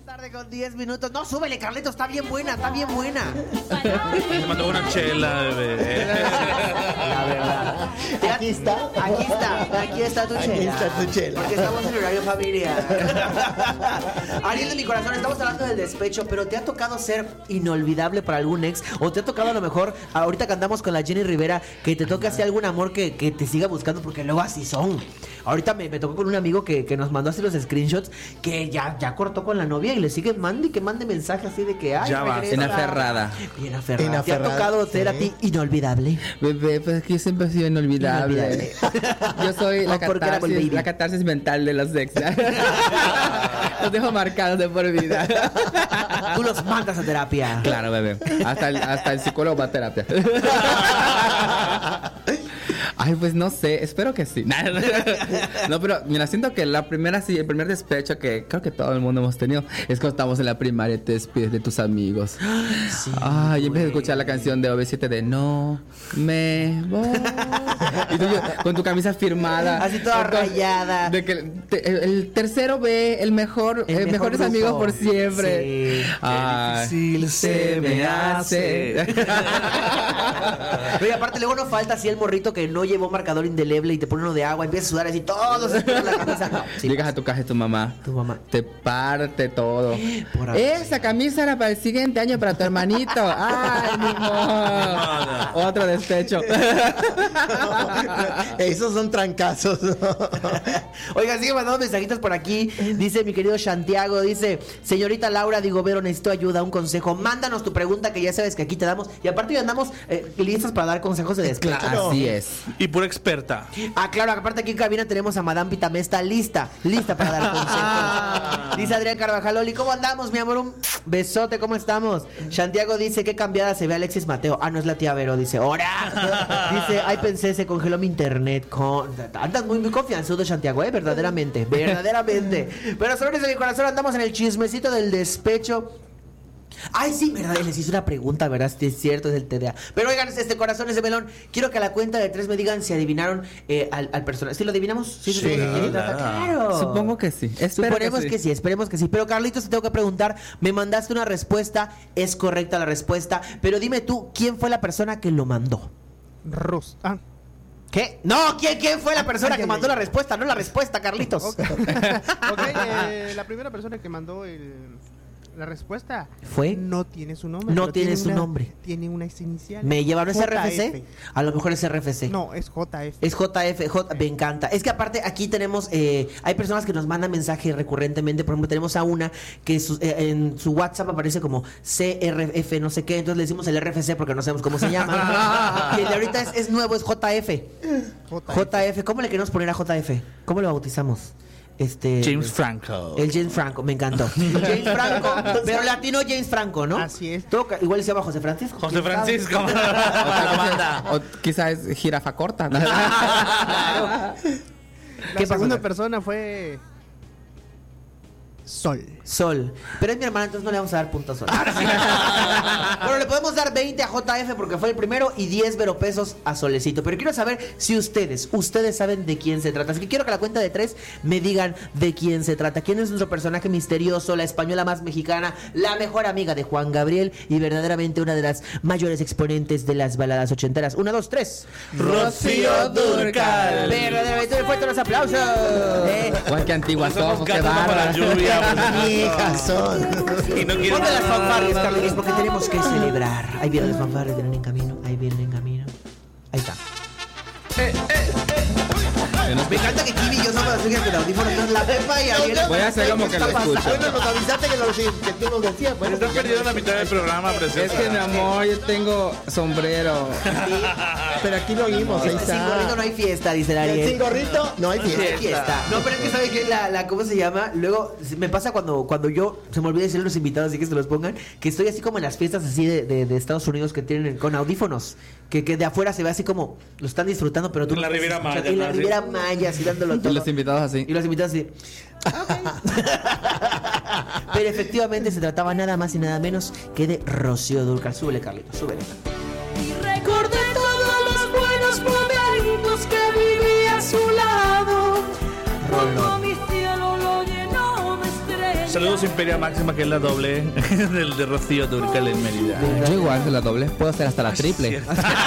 Tarde con 10 minutos. No, súbele, Carlitos, está bien buena, está bien buena. Me mandó una chela, bebé. La verdad. Aquí está tu chela. Aquí está tu chela. Porque estamos en horario familiar. Ariel de mi corazón, estamos hablando del despecho, pero ¿te ha tocado ser inolvidable para algún ex? ¿O te ha tocado a lo mejor, ahorita que andamos con la Jenny Rivera, que te toque así algún amor que te siga buscando? Porque luego así son. Ahorita me tocó con un amigo que nos mandó así los screenshots, que ya cortó con la novia y le sigue mande mensaje así de que ay, ya va, regresa. En aferrada. Bien aferrada. ¿Te ha tocado ser a ti inolvidable? Bebé, pues es que yo siempre he sido inolvidable. Yo soy la catarsis mental de los ex. Los dejo marcados de por vida. Tú los mandas a terapia. Claro, bebé. Hasta el psicólogo va a terapia. Ay, pues no sé, espero que sí. No, pero mira, siento que el primer despecho que creo que todo el mundo hemos tenido es cuando estamos en la primaria y te despides de tus amigos. Sí, ay, empiezas a escuchar la canción de OV7 de No me voy. Y tú con tu camisa firmada. Así toda rayada. De que el tercero ve el mejores amigos por siempre. Sí. Ay, difícil se me hace. Pero aparte luego no falta así el morrito que no llevó marcador indeleble y te pone uno de agua, empieza a sudar así todo se pone la camisa. No, sí, llegas a tu casa y tu mamá te parte todo. Esa camisa era para el siguiente año para tu hermanito. Ay, mi amor. Otro despecho. Esos son trancazos. Oiga, sigue mandando mensajitos por aquí. Dice mi querido Santiago, dice: señorita Laura Digobero, necesito ayuda, un consejo. Mándanos tu pregunta que ya sabes que aquí te damos. Y aparte ya andamos listos para dar consejos de despecho. Claro. Así es. Y pura experta. Ah, claro, aparte aquí en cabina tenemos a Madame Pitamesta lista para dar consejos. Dice Adrián Carvajal: Oli, ¿cómo andamos, mi amor? Un besote, ¿cómo estamos? Santiago dice: qué cambiada se ve Alexis Mateo. Ah, no es la tía Vero, dice: ¡hora! Dice: ay, pensé, se congeló mi internet. Andas muy confianzudo, Santiago, verdaderamente. Pero señores de mi corazón, andamos en el chismecito del despecho. Ay, sí, verdad, les hice una pregunta, ¿verdad? Sí, es cierto, es el TDA. Pero oigan, corazones de melón, quiero que a la cuenta de 3 me digan si adivinaron al personaje. ¿Sí lo adivinamos? Sí, claro. Supongo que sí. Esperemos que sí. Pero Carlitos, te tengo que preguntar, me mandaste una respuesta, es correcta la respuesta, pero dime tú, ¿quién fue la persona que lo mandó? ¿Qué? No, ¿quién fue la persona que mandó la respuesta? No la respuesta, Carlitos. La primera persona que mandó la respuesta ¿fue? No tiene su nombre. No tiene su nombre. Tiene unas iniciales. ¿Me llevaron ese RFC? A lo mejor es RFC. No, es JF. Es JF, me encanta. Es que aparte aquí tenemos, hay personas que nos mandan mensajes recurrentemente. Por ejemplo, tenemos a una que en su WhatsApp aparece como CRF, no sé qué. Entonces le decimos el RFC porque no sabemos cómo se llama. Y el de ahorita es nuevo, es JF. JF. ¿Cómo le queremos poner a JF? ¿Cómo lo bautizamos? James Franco. El James Franco, me encantó. James Franco, pero latino James Franco, ¿no? Así es. Igual se llama José Francisco. José Francisco. O quizás es jirafa corta. La segunda persona fue Sol. Pero es mi hermana, entonces no le vamos a dar puntos a Sol. Bueno, le podemos dar 20 a JF porque fue el primero y 10 veropesos a Solecito. Pero quiero saber si ustedes saben de quién se trata. Así que quiero que a la cuenta de 3 me digan de quién se trata. ¿Quién es nuestro personaje misterioso, la española más mexicana, la mejor amiga de Juan Gabriel y verdaderamente una de las mayores exponentes de las baladas ochenteras? 1, 2, 3. Rocío Dúrcal. Verdaderamente muy fuerte los aplausos. Juan, qué antiguas somos, qué para la barba. lluvia. Viejas son. Y no quiero. Ponte las fanfarrias, Carlitos, porque tenemos que celebrar. Ahí vienen las fanfarrias, vienen en camino. Ahí está. Me encanta que Kiwi y yo somos las únicas con audífonos. Entonces la Pepa y Ariel. Voy a hacer como que lo escucho. Bueno, nos avisaste que tú nos decías. Pero estás perdiendo la mitad del programa, preciosa. Es que mi amor, yo tengo sombrero. Pero aquí lo oímos, ahí Sin está. gorrito no hay fiesta, dice el Ariel. Sin gorrito no hay fiesta. No, pero es que ¿sabe qué? ¿Cómo se llama? Luego me pasa cuando yo se me olvida decirle a los invitados, así que se los pongan, que estoy así como en las fiestas así de Estados Unidos que tienen con audífonos, que de afuera se ve así como lo están disfrutando, pero tú en la Riviera Maya. En la Riviera Maya, así dándolo todo. Y los invitados así. Pero efectivamente se trataba nada más y nada menos que de Rocío Dúrcal. Súbele, Carlitos, súbele. Y recordé todos los buenos momentos que viví a su lado. Cuando mi cielo lo llenó de estrellas. Saludos Imperia Máxima, que es la doble del de Rocío Dúrcal en Mérida. Yo igual de la doble, puedo hacer hasta la triple.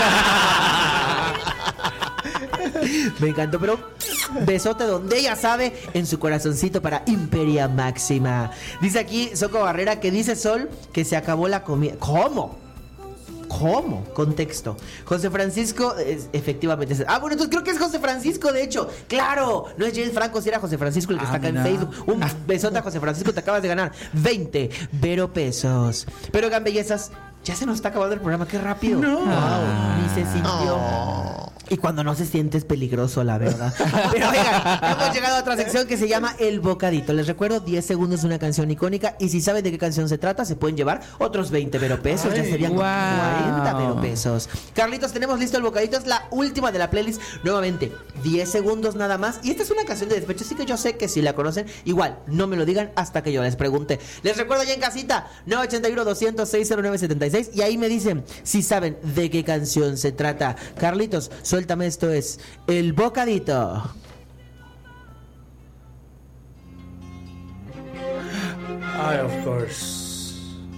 Me encantó, pero besote donde ella sabe, en su corazoncito para Imperia Máxima. Dice aquí Soco Barrera que dice Sol que se acabó la comida. ¿Cómo? Contexto. José Francisco, efectivamente. Bueno, entonces creo que es José Francisco, de hecho. Claro, no es James Franco, si era José Francisco el que está acá en Facebook. Un besote a José Francisco, te acabas de ganar 20 pesos. Pero oigan, bellezas, ya se nos está acabando el programa, qué rápido. No. Wow, ni se sintió. Y cuando no se siente es peligroso, la verdad. Pero oigan, hemos llegado a otra sección que se llama El Bocadito. Les recuerdo, 10 segundos de una canción icónica. Y si saben de qué canción se trata, se pueden llevar otros 20 pesos. Ya serían 40 pesos. Carlitos, tenemos listo el bocadito. Es la última de la playlist. Nuevamente, 10 segundos nada más. Y esta es una canción de despecho. Así que yo sé que si la conocen, igual, no me lo digan hasta que yo les pregunte. Les recuerdo ya en casita, 981-200-60976. Y ahí me dicen si saben de qué canción se trata. Carlitos, suéltame, esto es El Bocadito. Of course.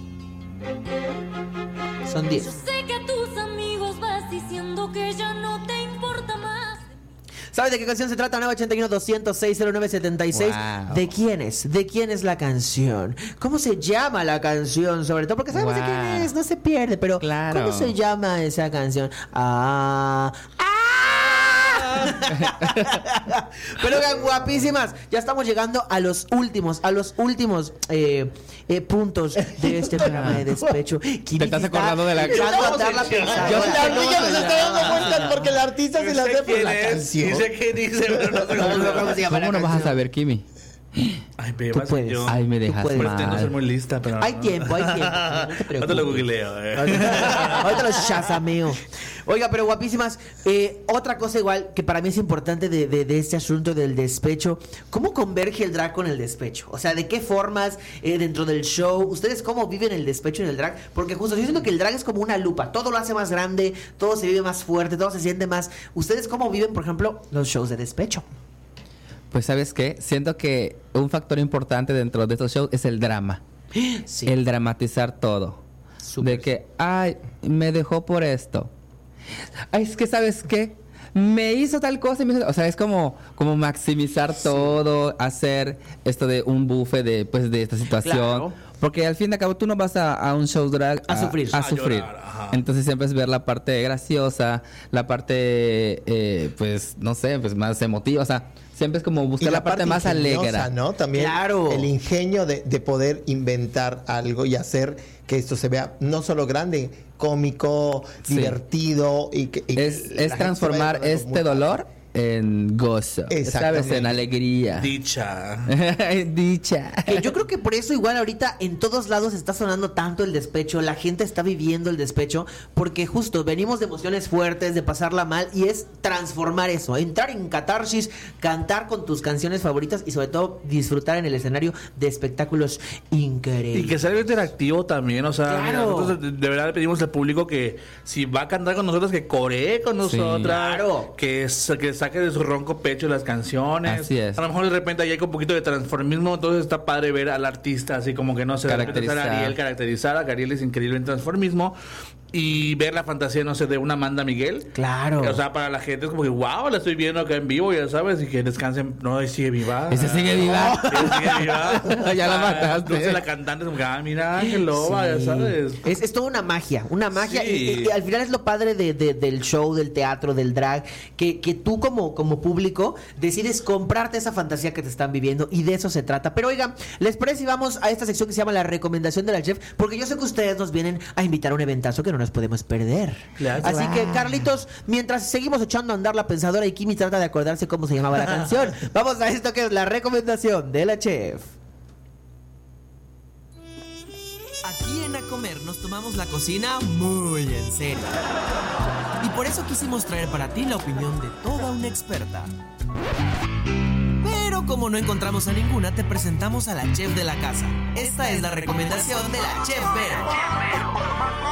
Son 10. Yo sé que a tus amigos vas diciendo que ya no te importa más. ¿Sabes de qué canción se trata? 981-200-60976. Wow. ¿De quién es? ¿De quién es la canción? ¿Cómo se llama la canción? Sobre todo porque sabemos de quién es, no se pierde, pero claro. ¿Cómo se llama esa canción? Pero oigan, guapísimas, ya estamos llegando a los últimos puntos de este programa de despecho. ¿Te estás acordando de la Yo la ardilla no se está dando cuenta porque el artista se la hace por la canción. Dice que dice, pero no sé cómo se llama. ¿Cómo no vas a saber, Kimi? Ay, pero Tú puedes. yo. Ay, me dejas puedes. Pretendo ser mal. muy lista, pero Hay tiempo. No te preocupes. No te lo googleo, Ahorita lo chasameo. Oiga, pero guapísimas, otra cosa igual que para mí es importante de este asunto del despecho. ¿Cómo converge el drag con el despecho? O sea, ¿de qué formas dentro del show? ¿Ustedes cómo viven el despecho en el drag? Porque justo yo siento que el drag es como una lupa. Todo lo hace más grande, todo se vive más fuerte, todo se siente más. ¿Ustedes cómo viven, por ejemplo, los shows de despecho? Pues, ¿sabes qué? Siento que un factor importante dentro de estos shows es el drama. Sí. El dramatizar todo. Súper. De que, ay, me dejó por esto. Ay, es que, ¿sabes qué? Me hizo tal cosa y me hizo... O sea, es como maximizar todo, hacer esto de un buffet de esta situación. Claro. Porque al fin y al cabo tú no vas a un show drag A sufrir. A A sufrir. llorar, ajá. Entonces siempre es ver la parte graciosa, la parte, pues, no sé, pues más emotiva. O sea, siempre es como buscar la parte más ingeniosa, alegre. ¿no? También Claro. el ingenio de poder inventar algo y hacer que esto se vea no solo grande, cómico, Sí. divertido y que y Es la gente transformar se vaya este dolor en gozo. ¿Sabes? Exactamente. En alegría. Dicha. Dicha. Que yo creo que por eso igual ahorita en todos lados está sonando tanto el despecho, la gente está viviendo el despecho, porque justo venimos de emociones fuertes, de pasarla mal, y es transformar eso, entrar en catarsis, cantar con tus canciones favoritas y sobre todo disfrutar en el escenario de espectáculos increíbles. Y que sea algo interactivo también, o sea, Claro. mira, nosotros de verdad le pedimos al público que si va a cantar con nosotros, que coree con nosotras, Claro. que saque de su ronco pecho las canciones. Así es. A lo mejor de repente ahí hay un poquito de transformismo, entonces está padre ver al artista así como que no sé, de repente está Caracterizar. Ariel caracterizada, que Ariel es increíble en transformismo, y ver la fantasía, no sé, de una Amanda Miguel. Claro. O sea, para la gente es como que, wow, la estoy viendo acá en vivo, ya sabes, y que descansen. No, y sigue viva. Ese sigue viva. Ese sigue viva. Ya la mataste. Entonces la cantante es como que, mira, qué loba, Sí. ya sabes. Es toda una magia Sí. y al final es lo padre del show, del teatro, del drag, que tú como público decides comprarte esa fantasía que te están viviendo, y de eso se trata. Pero oigan, ¿les parece si vamos a esta sección que se llama la recomendación de la chef? Porque yo sé que ustedes nos vienen a invitar a un eventazo que no nos podemos perder. Claro. Así que, Carlitos, mientras seguimos echando a andar la pensadora y Kimi trata de acordarse cómo se llamaba la canción, vamos a esto que es la recomendación de la chef. Aquí en A Comer nos tomamos la cocina muy en serio. Y por eso quisimos traer para ti la opinión de toda una experta. Pero como no encontramos a ninguna, te presentamos a la chef de la casa. Esta es la recomendación de la chef Vero.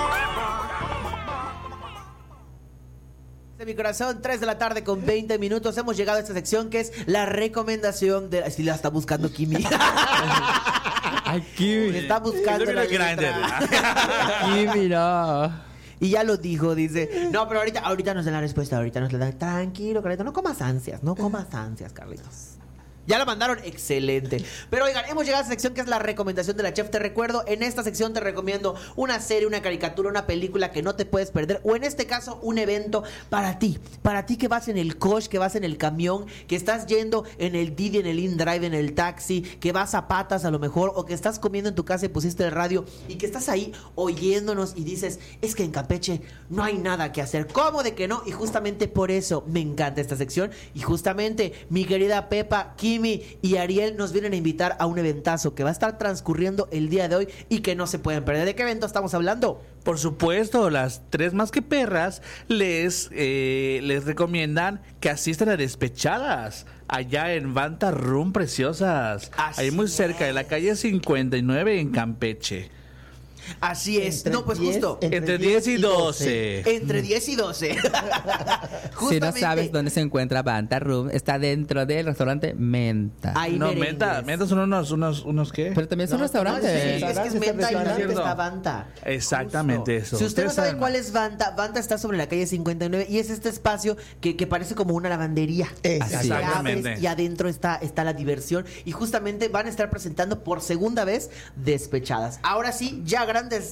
De mi corazón, 3 de la tarde con 20 minutos. Hemos llegado a esta sección que es la recomendación de... Si la está buscando Kimi. Aquí. Está buscando la letra. Kimi, no. Y ya lo dijo, dice. No, pero ahorita nos dan la respuesta, ahorita nos la dan. Tranquilo, Carlitos, no comas ansias, Carlitos. Ya la mandaron, excelente. Pero oigan, hemos llegado a esa sección que es la recomendación de la chef. Te recuerdo, en esta sección te recomiendo una serie, una caricatura, una película que no te puedes perder. O en este caso, un evento para ti. Para ti que vas en el coche, que vas en el camión, que estás yendo en el Didi, en el InDrive, en el taxi, que vas a patas a lo mejor, o que estás comiendo en tu casa y pusiste el radio y que estás ahí oyéndonos y dices, es que en Campeche no hay nada que hacer. ¿Cómo de que no? Y justamente por eso me encanta esta sección. Y justamente mi querida Pepa, Kimi y Ariel nos vienen a invitar a un eventazo que va a estar transcurriendo el día de hoy y que no se pueden perder. ¿De qué evento estamos hablando? Por supuesto, las tres más que perras les recomiendan que asistan a Despechadas allá en Vanta Room, preciosas. Ahí muy cerca de la calle 59 en Campeche. Así es. Entre No, pues 10, justo. Entre 10 y 12. Entre 10 y 12. Si no sabes dónde se encuentra Vanta Room, está dentro del restaurante Menta. Hay No, merengues. Menta son unos ¿qué? Pero también es un No, restaurante. es que es Menta y restaurante. delante está Vanta. Exactamente Justo. eso. Si usted no Ustedes sabe saben cuál más. es Vanta, Vanta está sobre la calle 59 y es este espacio que parece como una lavandería. Así Que es. Exactamente. abres y adentro está la diversión y justamente van a estar presentando por segunda vez Despechadas. Ahora sí, ya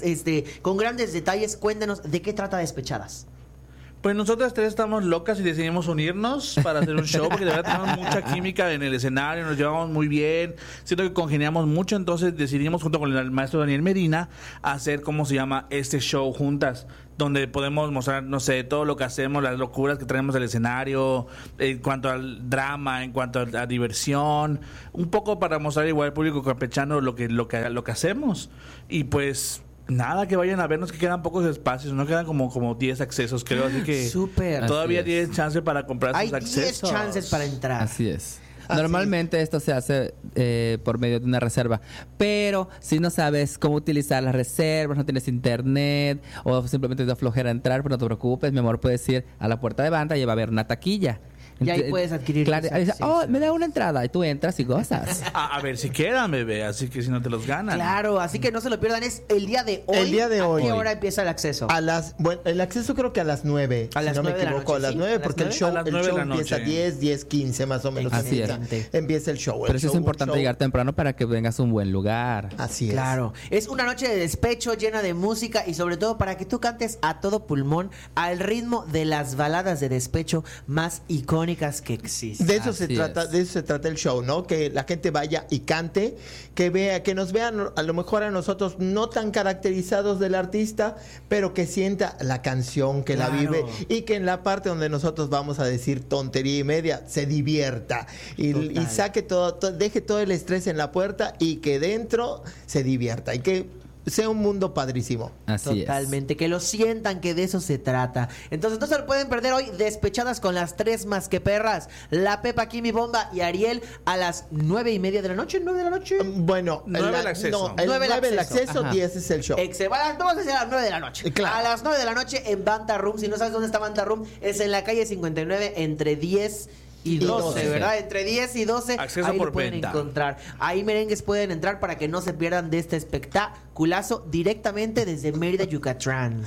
con grandes detalles, cuéntanos de qué trata Despechadas. Pues nosotras tres estamos locas y decidimos unirnos para hacer un show porque de verdad tenemos mucha química en el escenario, nos llevamos muy bien, siento que congeniamos mucho, entonces decidimos junto con el maestro Daniel Medina hacer, ¿cómo se llama?, este show juntas, donde podemos mostrar, no sé, todo lo que hacemos, las locuras que traemos del escenario, en cuanto al drama, en cuanto a la diversión, un poco para mostrar igual al público campechano lo que hacemos. Y pues nada, que vayan a vernos, que quedan pocos espacios, no quedan como 10 accesos, creo, así que Súper. todavía Así es. tienen chance para comprar Hay sus 10 accesos. chances para entrar. Así es. Normalmente esto se hace por medio de una reserva, pero si no sabes cómo utilizar las reservas, no tienes internet o simplemente te da flojera entrar, pues no te preocupes, mi amor, puedes ir a la puerta de Vanta y va a haber una taquilla. Y ahí puedes adquirir Claro, tus ahí dice, accesos. me da una entrada y tú entras y gozas. A ver si quedan, bebé, así que si no te los ganan. Claro, así que no se lo pierdan, es el día de hoy. El día de hoy. ¿A qué hora empieza el acceso? Bueno, el acceso creo que a las 9. A las si no 9 me de la equivoco, noche, a las ¿sí? 9, ¿A las porque 9? el show, A las el 9 de show la empieza noche. 10:15 más o menos. Así es. Empieza el show. Pero sí es importante llegar temprano para que vengas a un buen lugar. Así es. Claro, es una noche de despecho llena de música y sobre todo para que tú cantes a todo pulmón al ritmo de las baladas de despecho más icónicas que existen. De eso Así se trata el show, ¿no? Que la gente vaya y cante, que nos vean a lo mejor a nosotros no tan caracterizados del artista, pero que sienta la canción, que Claro. la vive y que en la parte donde nosotros vamos a decir tontería y media, se divierta y saque deje todo el estrés en la puerta y que dentro se divierta y que sea un mundo padrísimo. Así Totalmente, que lo sientan, que de eso se trata. Entonces no se lo pueden perder hoy, Despechadas con las tres más que perras, la Pepa, Kimi, Bomba y Ariel a las 9:30 de la noche, 9 de la noche. Bueno, 9 el acceso. No, el 9 9 el el acceso. acceso, Ajá. 10 es el show. Vamos a hacer a las 9 de la noche. Claro. A las 9 de la noche en Vanta Room. Si no sabes dónde está Vanta Room, es en la calle 59 entre 10 y 12, ¿verdad? Entre 10 y 12. Acceso ahí por lo pueden venta. encontrar. Ahí merengues pueden entrar para que no se pierdan de este espectaculazo directamente desde Mérida, Yucatán.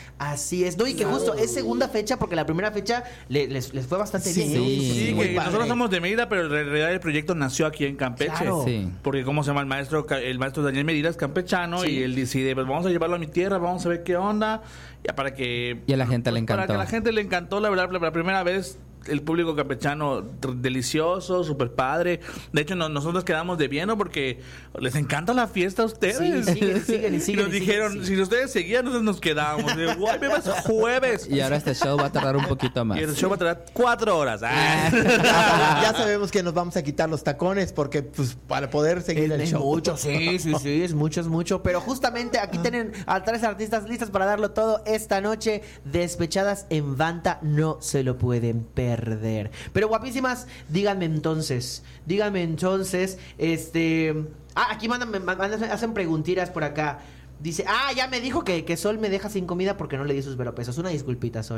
Así es, no, y que justo es segunda fecha porque la primera fecha les fue bastante Sí, bien. ¿no? sí, Sí, muy que padre. nosotros somos de Mérida, pero en realidad el proyecto nació aquí en Campeche. Claro. Sí. Porque ¿cómo se llama el maestro? El maestro Daniel Medina es campechano Sí. y él decide, pues vamos a llevarlo a mi tierra, vamos a ver qué onda. Ya para que... Y a la gente le Para encantó. que a la gente le encantó, la verdad, la primera vez el público campechano delicioso, súper padre. De hecho, nosotros quedamos debiendo porque les encanta la fiesta a ustedes. Sí, siguen y siguen. Y nos dijeron, si ustedes seguían, nosotros nos quedábamos. Digo, guay, me vas jueves. Y ahora este show va a tardar un poquito más. Y el show va a tardar 4 horas. Ah. Ya sabemos que nos vamos a quitar los tacones porque pues para poder seguir el Es show. mucho, sí, es mucho. Pero justamente aquí tienen a tres artistas listas para darlo todo esta noche. Despechadas en Vanta, no se lo pueden perder. Pero guapísimas, díganme entonces, aquí hacen preguntitas por acá. Dice, ya me dijo que Sol me deja sin comida porque no le di sus veropesos. Una disculpita, Sol.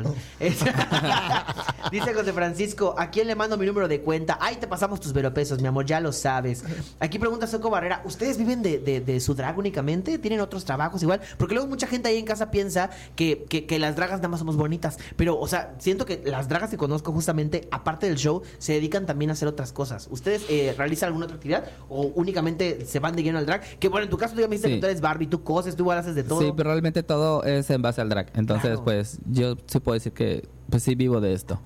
Dice José Francisco, ¿a quién le mando mi número de cuenta? Ahí te pasamos tus veropesos, mi amor, ya lo sabes. Aquí pregunta Soco Barrera, ¿ustedes viven de su drag únicamente? ¿Tienen otros trabajos igual? Porque luego mucha gente ahí en casa piensa que las dragas nada más somos bonitas. Pero, o sea, siento que las dragas que conozco justamente, aparte del show, se dedican también a hacer otras cosas. ¿Ustedes realizan alguna otra actividad o únicamente se van de lleno al drag? Que bueno, en tu caso tú ya me dijiste que tú eres Barbie, tú coses, tú igual haces de todo. Sí, pero realmente todo es en base al drag. Entonces, Claro. pues, yo sí puedo decir que, pues sí vivo de esto.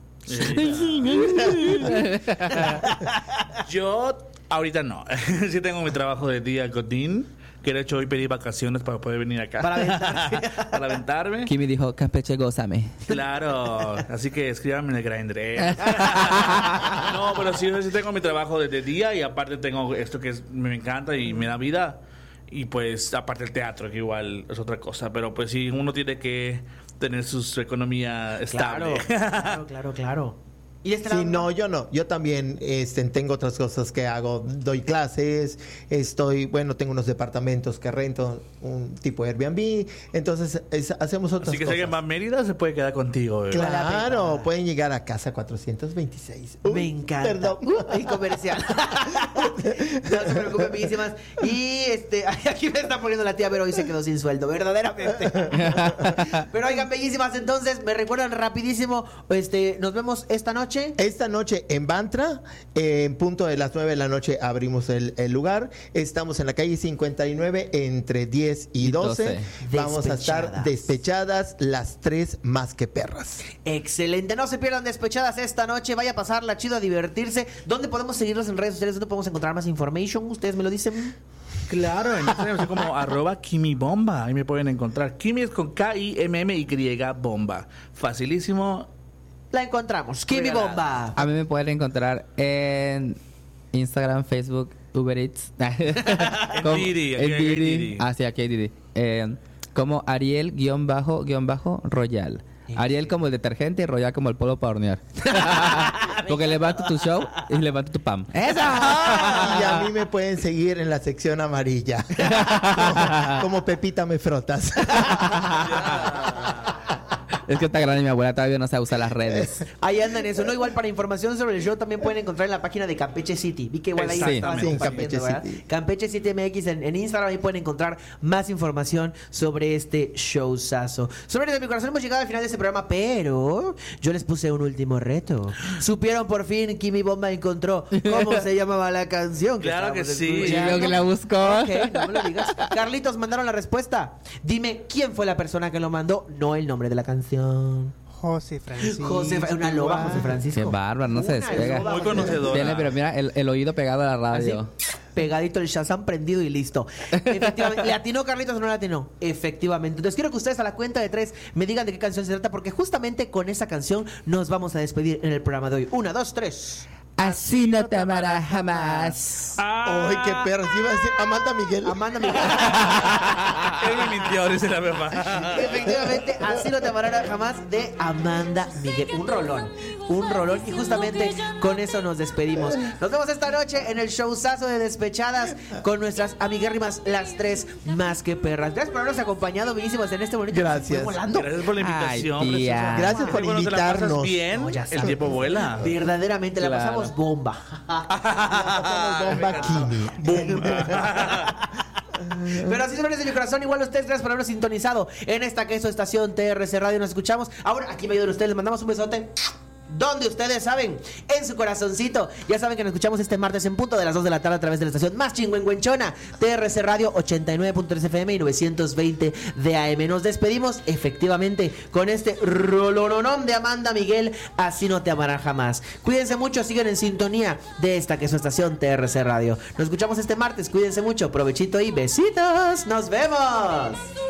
Yo ahorita no. Sí tengo mi trabajo de día godín, que de hecho hoy pedí vacaciones para poder venir acá. Para aventarse. Para aventarme. Kimi dijo, Campeche, gózame. Claro, así que escríbanme en el Grindr. No, pero sí tengo mi trabajo de día y aparte tengo esto que me encanta y me da vida. Y pues aparte el teatro, que igual es otra cosa. Pero pues sí, uno tiene que tener su economía estable. Claro. ¿Y de este lado? Sí, no, yo no. Yo también tengo otras cosas que hago. Doy clases, tengo unos departamentos que rento, un tipo Airbnb. Entonces, hacemos otras Así que si cosas. alguien va a Mérida, se puede quedar contigo. ¿Verdad? Claro, pueden llegar a casa 426. Me encanta. Perdón. Y comercial. No se preocupen, bellísimas. Y aquí me está poniendo la tía Vero y se quedó sin sueldo, verdaderamente. Pero oigan, bellísimas, entonces me recuerdan rapidísimo, nos vemos esta noche. Esta noche en Bantra, en punto de las 9 de la noche abrimos el lugar. Estamos en la calle 59 entre 10 y 12. Vamos a estar despechadas las 3 más que perras. Excelente, no se pierdan Despechadas esta noche. Vaya a pasarla chido, a divertirse. ¿Dónde podemos seguirlos en redes sociales? ¿Dónde podemos encontrar más information? ¿Ustedes me lo dicen? Claro, en Instagram soy como @KimiBomba. Ahí me pueden encontrar. Kimi es con KIMMY bomba. Facilísimo. La encontramos. Kimi Bomba. A mí me pueden encontrar en Instagram, Facebook, Uber Eats. Como- Didi, en aquí hay Didi. Didi. Sí, aquí hay Didi. Como Ariel_Royal. Ariel como el detergente y Royal como el polvo para hornear. Porque levanto tu show y levanto tu pam. ¡Eso! Y a mí me pueden seguir en la sección amarilla. como Pepita me frotas. Es que está grande y mi abuela todavía no sabe usar las redes. Ahí andan eso, ¿no? Igual para información sobre el show también pueden encontrar en la página de Campeche City. Vi que igual ahí Exactamente. estaban Sí, en compartiendo, Campeche ¿verdad? City. Campeche City MX en Instagram, ahí pueden encontrar más información sobre este showzazo. Sobre de mi corazón hemos llegado al final de este programa, pero yo les puse un último reto. ¿Supieron por fin Kimi Bomba encontró cómo se llamaba la canción? Claro que estábamos sí. Y escuchando? luego que la buscó. Ok, no me lo digas. Carlitos, mandaron la respuesta. Dime quién fue la persona que lo mandó, no el nombre de la canción. José Francisco. Una loba, José Francisco. Qué bárbaro, no se Una despega. loba, Muy José conocedora. Tiene, pero mira, el oído pegado a la radio. Así, pegadito el Shazam prendido y listo. Efectivamente. ¿Le atinó Carlitos o no le atinó? Efectivamente. Entonces quiero que ustedes a la cuenta de 3 me digan de qué canción se trata, porque justamente con esa canción nos vamos a despedir en el programa de hoy. 1, 2, 3. Así no te amará jamás. ¡Ay, qué perros! Iba a decir Amanda Miguel. Amanda Miguel. Él me mintió, dice la verdad. Efectivamente, Así no te amará jamás de Amanda Miguel. Un rolón. Y justamente con eso nos despedimos. Nos vemos esta noche en el showzazo de Despechadas con nuestras amiguérrimas, las 3 más que perras. Gracias por habernos acompañado, bellísimos, en este bonito. Gracias. Fue volando. Gracias por la invitación. Ay, tía. preciosa. Gracias por Qué bueno, te la pasas invitarnos. bien. No, ya El sabes. tiempo vuela. Verdaderamente la Claro. pasamos bomba. Bomba Kimi. Pero así señores de mi corazón, igual a ustedes, gracias por habernos sintonizado en esta que es su estación TRC Radio. Nos escuchamos. Ahora aquí me ayudan ustedes, les mandamos un besote. Donde ustedes saben, en su corazoncito. Ya saben que nos escuchamos este martes en punto de las 2 de la tarde a través de la estación más chingüengüenchona, TRC Radio 89.3 FM y 920 de AM. Nos despedimos efectivamente con este rolononón de Amanda Miguel, Así no te amará jamás. Cuídense mucho, sigan en sintonía de esta que es su estación TRC Radio. Nos escuchamos este martes, cuídense mucho, provechito y besitos. Nos vemos.